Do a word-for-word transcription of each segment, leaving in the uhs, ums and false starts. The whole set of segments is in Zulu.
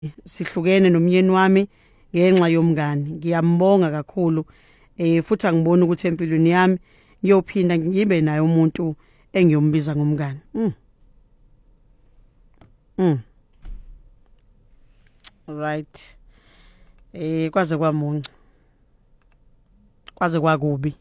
sihlukene nomyeni wami ngenxa yomngane. Ngiyambonga kakhulu eh futhi angibona ukuthi empilweni yami ngiyophinda ngibe naye umuntu engiyombiza ngomngane. Mm. Mm. Right. Eh kwaze kwamunca. Kwaze kwakubi.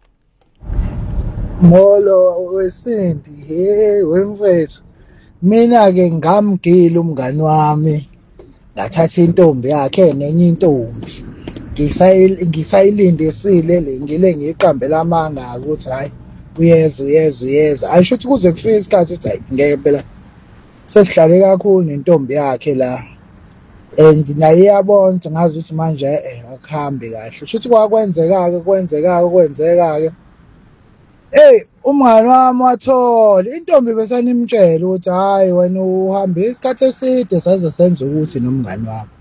Molo wesindi, hey wemfethu. Mina ke ngamgila umngani wami. Ngathatha intombi yakhe nenye intombi. Ngisayil ngisayilindisile le ngile ngiqambela amanga ukuthi hayi uyeza uyeza uyeza. Ayisho ukuthi kuze kufike isikhathi ukuthi hayi ngeke phela sesihlale kakhulu nentombi yakhe la. And naye yabona ngazi ukuthi manje eh akuhambi kahle. Sho ukuthi kwakwenzeka ke kwenzeka kwenzeka ke. Hey umngani wami wathola intombi besanimtshela ukuthi hayi wena uhambe isikhathi eside saze senze ukuthi nomngani wami.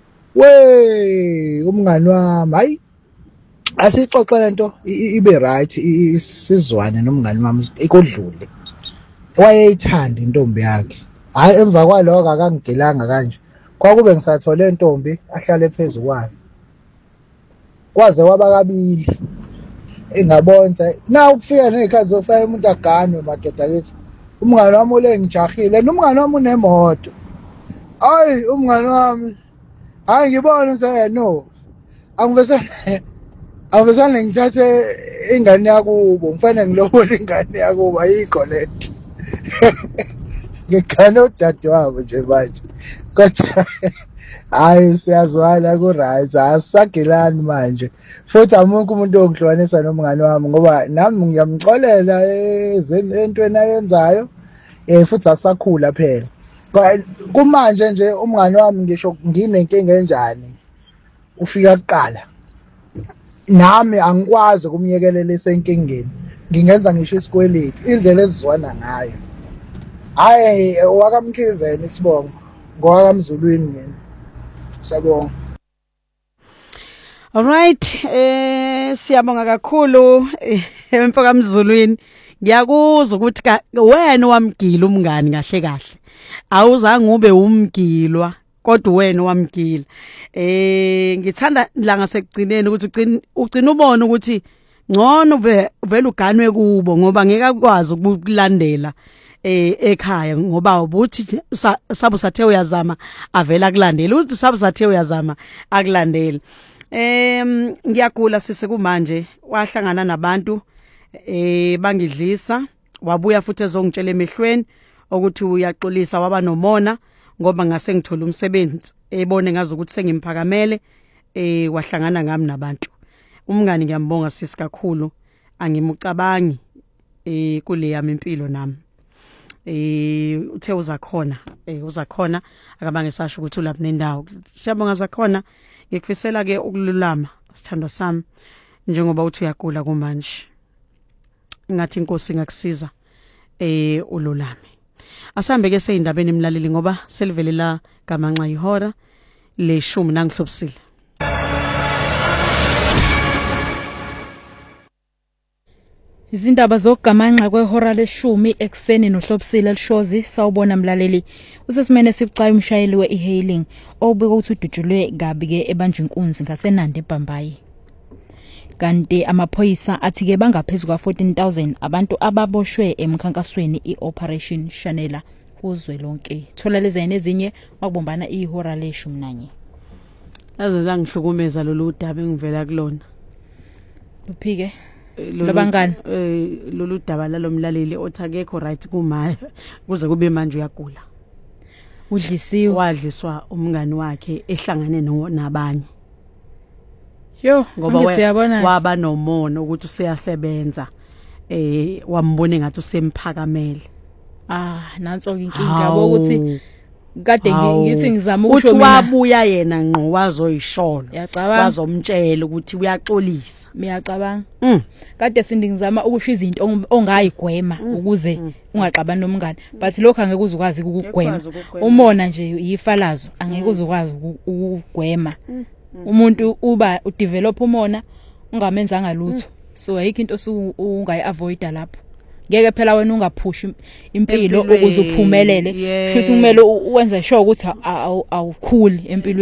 We umngani wami hayi asixoxe lento ibe right isizwane nomngani wami ikudlule. Wayeyithanda intombi yakhe. Hayi emva kwaloko akangigilanga kanje. Kwakube ngisathole intombi ahlale phezulu kwayo. Kwaze kwaba kabili. Engabonza na ukufika nezikhathi zofika umuntu aganwe madoda kithi. Umngani wami ule ngijahile nomngani wami unemoto. Hayi umngani wami hayi ngibona nje no. Angivese angivese ngithathe ingane yakubo ngifane ngilobole ingane yakubo ayikho lento. Ngikhane udade wabo nje manje. Kodwa hayi siyazwana ku right asagilani manje. Futhi amunku umuntu ongihlukanisa nomngani wami ngoba nami ngiyamxolela ezentweni ayenzayo eh futhi asakhula phela. Kumanje nje umngani wami ngisho nginenkinga enjani ufika kuqala. Nami angikwazi kumyekelela esenkingeni. Ngingenza ngisho isikweleti indlela ezizwana ngayo. Hayi wakamkhizeni isibongo ngowakamzulwini mina. Sabonga. All right, eh siyabonga kakhulu emfoka mzulwini. Ngiyakuzwa ukuthi wena wamgila umngani kahle kahle. Awuzange ube umgilwa kodwa wena wamgila. Eh ngithanda la ngasekugcineni ukuthi ugcina ugcina ubone ukuthi ngcono vele uganwe kubo ngoba ngeke akwazi ukulandela eh ekhaya ngoba ubuthi sabu sathe uyazama avela kulandela uthi sabu sathe uyazama akulandela. Em ngiyagula sise kumanje wahlangana nabantu eh bangidlisa wabuya futhi ezongitshela emehlweni ukuthi uyaxolisa waba nomona ngoba ngase ngithola umsebenzi ebone ngazi ukuthi sengimphakamele eh wahlangana ngami nabantu. Umngani ngiyambonga sisi kakhulu angimucabangi eh kule yami impilo nami. Eh uthe uzakhona eh uzakhona akabange sasho ukuthi ulapha nendawo. Siyabonga zakhona ngikufisela ke ukululama sithando sami njengoba uthi uyagula kumanje. Ngathi inkosi ngakusiza eh ululame. Asambe ke seyindabeni emlaleli ngoba selivelela gamanxa ihora leshumi nangihlobisile. Izindaba zokugamanxa kwehora leshumi ekseni nohlobisile elishozi sawubona mlaleli usesimene sibucayi umshayeli we-e-hailing obika ukuthi udutshulwe kabi ke ebanjwe inkunzi ngasenandi eBhambayi. Kanti amaphoyisa athi ke bangaphezulu ka fourteen thousand abantu ababoshwe emkhankasweni iOperation Shanela kuzwe lonke. Thola lezi nezinye wakubombana ihora leshumi nanye. Azola ngihlukumeza lolu daba engivela kulona. Luphike labangani eh lolu daba lalomlaleli othi akekho right kumaya kuze kube manje uyagula. Udlisiwe wadliswa umngani wakhe ehlangane nabanye. Yo ngoba siyabona waba nomono ukuthi useyasebenza eh wambone ngathi usemphakamele. Ah nanso inkinga bokuthi kade ngithi ngizama ukusho mina uthi wabuya yena ngqo wazoyisholo wazomtshela ukuthi uyaxolisa. Miyacabanga mm. Kade sindi ngizama ukusho izinto ongayigwema mm. ukuze mm. ungaxabani nomngane but lokho angeke uzukwazi ukugwema. Umona nje yifalazo angeke uzukwazi ukugwema. mm. Umuntu uba udevelop umona ungamenzanga lutho. So ayikho into ungayi avoida lapho. ngeke phela wena ungaphushi impilo ukuze uphumelele. Futhi kumele uwenze sure ukuthi awukhuli empilweni.